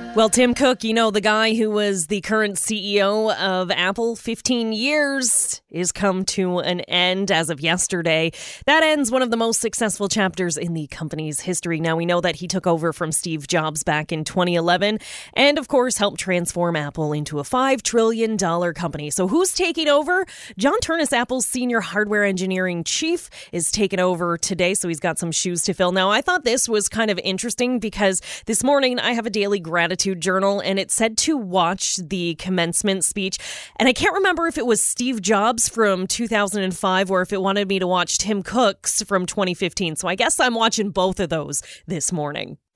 Well, Tim Cook, the guy who was the current CEO of Apple, 15 years is come to an end as of yesterday. That ends one of the most successful chapters in the company's history. Now, we know that he took over from Steve Jobs back in 2011 and, of course, helped transform Apple into a $5 trillion company. So who's taking over? John Ternus, Apple's senior hardware engineering chief, is taking over today, so he's got some shoes to fill. Now, I thought this was kind of interesting because this morning I have a daily gratitude journal, and it said to watch the commencement speech. And I can't remember if it was Steve Jobs from 2005 or if it wanted me to watch Tim Cook's from 2015. So I guess I'm watching both of those this morning.